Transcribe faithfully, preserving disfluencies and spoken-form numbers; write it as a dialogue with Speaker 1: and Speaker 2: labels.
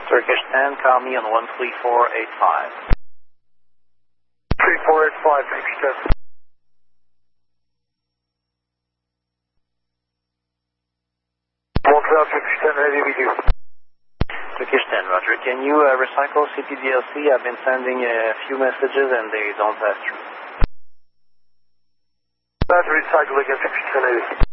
Speaker 1: Turkish ten, call me on one three four eight five.
Speaker 2: three four eight five, Turkish ten. Montreal, Turkish ten, heavy with you.
Speaker 1: Turkish ten, Roger. Can you uh, recycle C P D L C? I've been sending a few messages and they don't pass through.
Speaker 2: That's recycle again, Turkish ten, heavy.